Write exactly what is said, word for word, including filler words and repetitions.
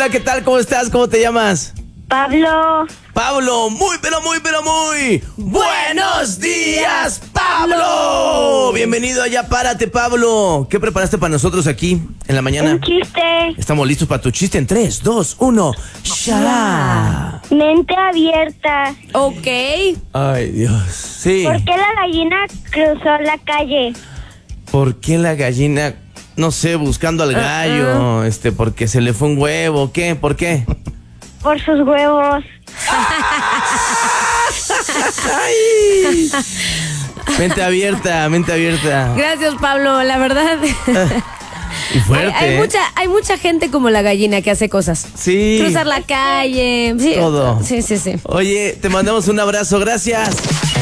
Hola, ¿qué tal? ¿Cómo estás? ¿Cómo te llamas? Pablo. Pablo, muy, pero muy, pero muy. ¡Buenos días, Pablo! Bienvenido allá, párate, Pablo. ¿Qué preparaste para nosotros aquí en la mañana? Un chiste. Estamos listos para tu chiste en tres, dos, uno. ¡Shala! Mente abierta. Ok. Ay, Dios. Sí. ¿Por qué la gallina cruzó la calle? ¿Por qué la gallina, no sé, buscando al gallo? Este, porque se le fue un huevo. ¿Qué? ¿Por qué? Por sus huevos. Ay. Mente abierta, mente abierta. Gracias, Pablo. La verdad. Y fuerte. Hay, hay ¿eh? mucha, hay mucha gente como la gallina que hace cosas. Sí. Cruzar la calle. Sí, Todo. Sí, sí, sí. Oye, te mandamos un abrazo, gracias.